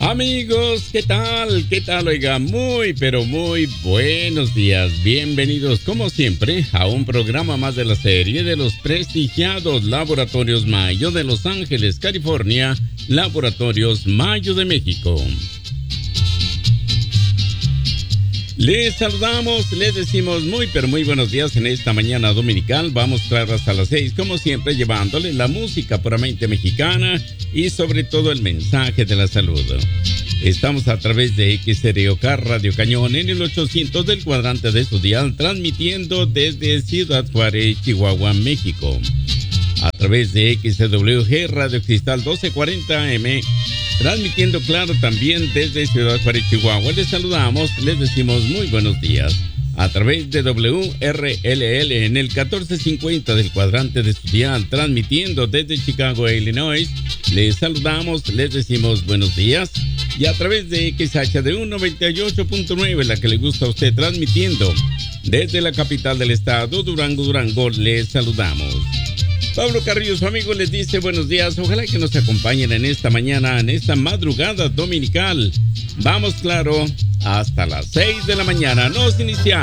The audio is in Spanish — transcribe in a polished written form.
Amigos, ¿qué tal? ¿Qué tal? Oiga, muy, pero muy buenos días. Bienvenidos, como siempre, a un programa más de la serie de los prestigiados Laboratorios Mayo de Los Ángeles, California, Laboratorios Mayo de México. Les saludamos, les decimos muy pero muy buenos días en esta mañana dominical. Vamos claro hasta las 6, como siempre, llevándole la música puramente mexicana y sobre todo el mensaje de la salud. Estamos a través de XROK Radio Cañón en el 800 del cuadrante de su dial, transmitiendo desde Ciudad Juárez, Chihuahua, México. A través de XWG Radio Cristal 1240 AM, transmitiendo claro también desde Ciudad Juárez, Chihuahua. Les saludamos, les decimos muy buenos días. A través de WRLL en el 1450 del cuadrante de su dial, transmitiendo desde Chicago, Illinois. Les saludamos, les decimos buenos días. Y a través de XHD 98.9, la que le gusta a usted, transmitiendo desde la capital del estado, Durango, les saludamos. Pablo Carrillo, su amigo, les dice buenos días. Ojalá que nos acompañen en esta mañana, en esta madrugada dominical. Vamos claro, hasta las 6 de la mañana. Nos iniciamos.